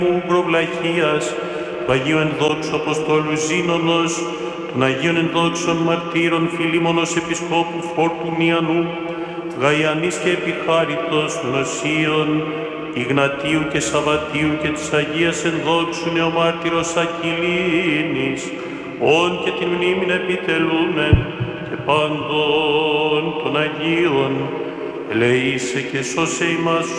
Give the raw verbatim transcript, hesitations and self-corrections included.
μου προβλαχίας, του Αγίου Ενδόξου Αποστόλου Ζήνονος, των Αγίων Ενδόξων Μαρτύρων Φιλίμωνος Επισκόπου Φορτουνιανού, Γαϊανής και Επιχάρητος των Οσίων, Ιγνατίου και Σαββατίου και της Αγίας Ενδόξου Νεομάρτυρος Ακυλίνης, όν και την μνήμην επιτελούμεν και πάντων των Αγίων, ελεήσε και σώσε ημάς